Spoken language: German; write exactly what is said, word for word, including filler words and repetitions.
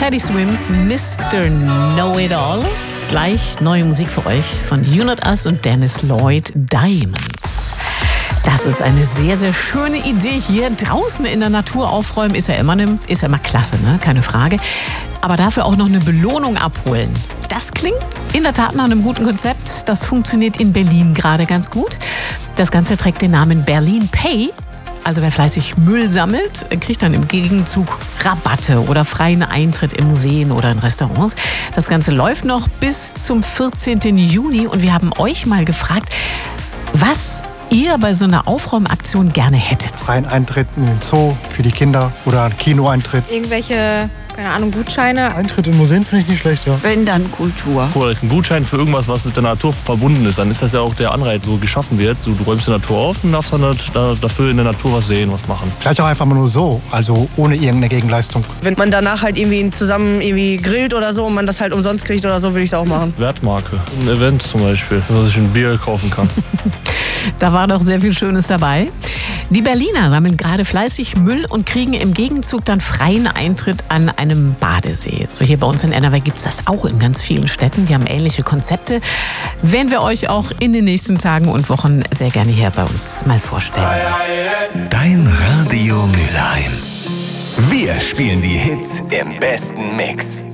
Teddy Swims, Mister Know-It-All. Gleich neue Musik für euch von You Not Us und Dennis Lloyd, Diamonds. Das ist eine sehr, sehr schöne Idee hier. Draußen in der Natur aufräumen ist ja immer, ne, ist ja immer klasse, ne? Keine Frage. Aber dafür auch noch eine Belohnung abholen. Das klingt in der Tat nach einem guten Konzept. Das funktioniert in Berlin gerade ganz gut. Das Ganze trägt den Namen Berlin Pay. Also wer fleißig Müll sammelt, kriegt dann im Gegenzug Rabatte oder freien Eintritt in Museen oder in Restaurants. Das Ganze läuft noch bis zum vierzehnten Juni und wir haben euch mal gefragt, was ihr bei so einer Aufräumaktion gerne hättet. Freien Eintritt in den Zoo für die Kinder oder ein Kinoeintritt. Irgendwelche, keine Ahnung, Gutscheine. Eintritt in Museen finde ich nicht schlecht, ja. Wenn, dann Kultur. Oder ein Gutschein für irgendwas, was mit der Natur verbunden ist. Dann ist das ja auch der Anreiz, so geschaffen wird. So, du räumst die Natur auf und darfst dann da, dafür in der Natur was sehen, was machen. Vielleicht auch einfach mal nur so, also ohne irgendeine Gegenleistung. Wenn man danach halt irgendwie zusammen irgendwie grillt oder so und man das halt umsonst kriegt oder so, würde ich es auch machen. Wertmarke. Ein Event zum Beispiel, dass ich ein Bier kaufen kann. Da war doch sehr viel Schönes dabei. Die Berliner sammeln gerade fleißig Müll und kriegen im Gegenzug dann freien Eintritt an einem Badesee. So hier bei uns in N R W gibt es das auch in ganz vielen Städten. Die haben ähnliche Konzepte. Werden wir euch auch in den nächsten Tagen und Wochen sehr gerne hier bei uns mal vorstellen. Dein Radio Mülheim. Wir spielen die Hits im besten Mix.